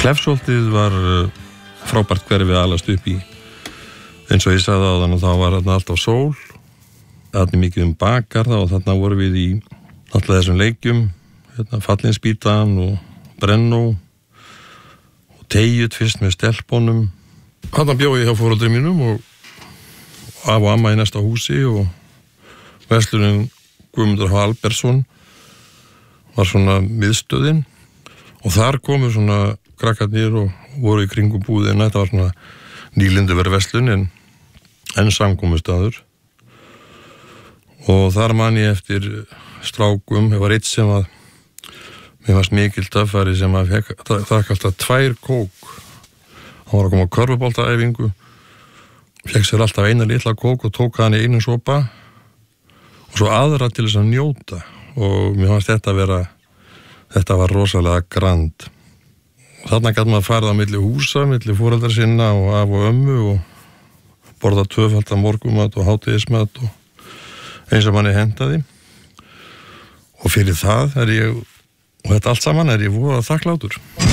Klefsholtið var frábært hverfi að alast upp í. Eins og ég sagði áðan og þá var þarna alltaf sól. Þarna mikið bakgarða og þarna vorum við í alltaf þessum leikjum. Fallinsbítan og brennó og teyjut fyrst með stelpunum. Þarna bjó ég hjá foreldrum mínum og af og amma í næsta húsi og verslunin Guðmundur H. Albertsson var svona miðstöðin og þar komu svona krakkarnir og voru í kringum búðina. Þetta var svona nýlinduververslun en samkomustaður og þar man ég eftir strákum. Það var eitt sem að mér varst mikil töffari sem að drakk alltaf 2 kók. Hann var að koma á körfuboltaæfingu, fékk sér alltaf eina litla kók og tók hann í einum sopa og svo aðra til þess að njóta og mér fannst þetta var rosalega grand. Þarna gat maður farið á milli húsa, milli foreldra sinna og af og ömmu og borða tvöfaldan morgunmat og hádegismat og eins og manni hentaði. Og fyrir það og þetta allt saman ég voða þakklátur.